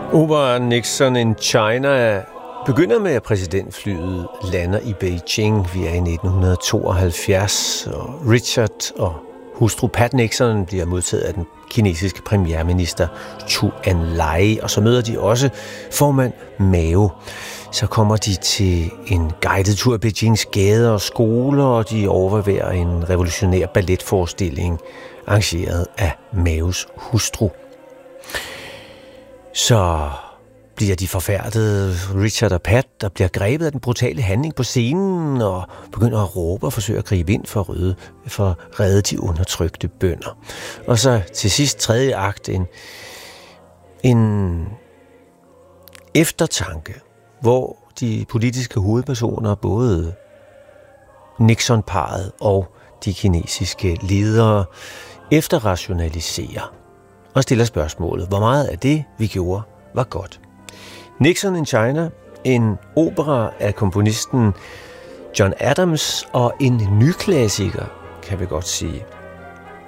Operaen Nixon in China begynder med, at præsidentflyet lander i Beijing. Vi er i 1972, og Richard og hustru Pat Nixon bliver modtaget af den kinesiske premierminister Chu Enlai, og så møder de også formand Mao. Så kommer de til en guided tur af Beijings gader og skoler, og de overværer en revolutionær balletforestilling arrangeret af Maos hustru. Så bliver de forfærdede, Richard og Pat, der bliver grebet af den brutale handling på scenen og begynder at råbe og forsøge at gribe ind for at redde de undertrykte bønder. Og så til sidst tredje akt en eftertanke, hvor de politiske hovedpersoner, både Nixon-parret og de kinesiske ledere, efterrationaliserer og stiller spørgsmålet, hvor meget af det, vi gjorde, var godt. Nixon in China, en opera af komponisten John Adams og en nyklassiker, kan vi godt sige.